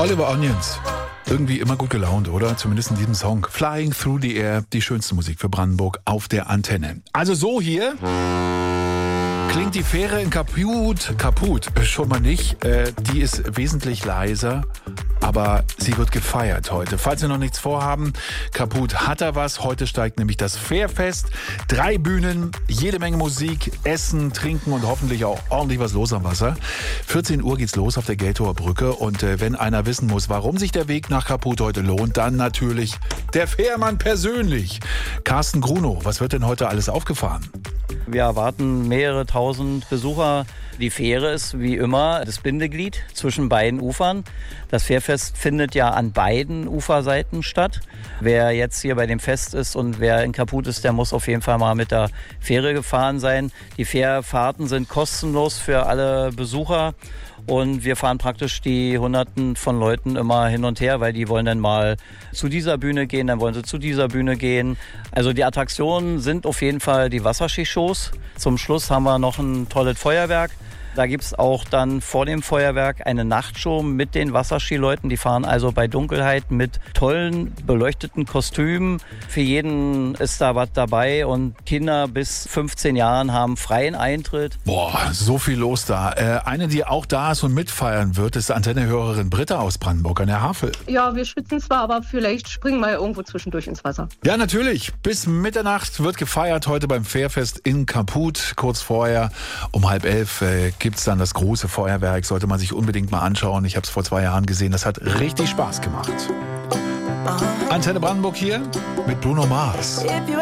Oliver Onions. Irgendwie immer gut gelaunt, oder? Zumindest in diesem Song. Flying Through the Air, die schönste Musik für Brandenburg auf der Antenne. Also so hier klingt die Fähre in Kaput schon mal nicht. Die ist wesentlich leiser, aber sie wird gefeiert heute. Falls Sie noch nichts vorhaben, Kaput hat da was. Heute steigt nämlich das Fährfest. 3 Bühnen, jede Menge Musik, Essen, Trinken und hoffentlich auch ordentlich was los am Wasser. 14 Uhr geht's los auf der Geltower Brücke. Und wenn einer wissen muss, warum sich der Weg nach Kaput heute lohnt, dann natürlich der Fährmann persönlich. Carsten Grunow, was wird denn heute alles aufgefahren? Wir erwarten mehrere tausend Besucher. Die Fähre ist wie immer das Bindeglied zwischen beiden Ufern. Das Fährfest findet ja an beiden Uferseiten statt. Wer jetzt hier bei dem Fest ist und wer in Kaput ist, der muss auf jeden Fall mal mit der Fähre gefahren sein. Die Fährfahrten sind kostenlos für alle Besucher. Und wir fahren praktisch die Hunderten von Leuten immer hin und her, weil die wollen dann mal zu dieser Bühne gehen, dann wollen sie zu dieser Bühne gehen. Also die Attraktionen sind auf jeden Fall die Wasserskishows. Zum Schluss haben wir noch ein tolles Feuerwerk. Da gibt es auch dann vor dem Feuerwerk eine Nachtshow mit den Wasserskileuten. Die fahren also bei Dunkelheit mit tollen beleuchteten Kostümen. Für jeden ist da was dabei und Kinder bis 15 Jahren haben freien Eintritt. Boah, so viel los da. Eine, die auch da ist und mitfeiern wird, ist Antennehörerin Britta aus Brandenburg an der Havel. Ja, wir schwitzen zwar, aber vielleicht springen wir irgendwo zwischendurch ins Wasser. Ja, natürlich. Bis Mitternacht wird gefeiert heute beim Fährfest in Kaput. Kurz vorher um 10:30 gibt's dann das große Feuerwerk. Sollte man sich unbedingt mal anschauen. Ich habe es vor 2 Jahren gesehen. Das hat richtig Spaß gemacht. Antenne Brandenburg hier mit Bruno Mars.